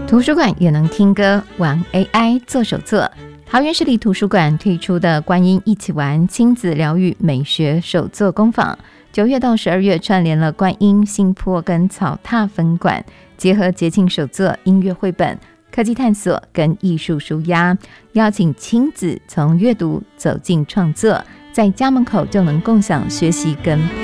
图书馆也能听歌，玩 AI 做手作。桃园市立图书馆推出的观音一起玩亲子疗愈美学手作工坊，9月到12月串联了观音、新坡跟草踏分馆，结合节庆手作、音乐绘本、科技探索跟艺术抒压，邀请亲子从阅读走进创作，在家门口就能共享学习跟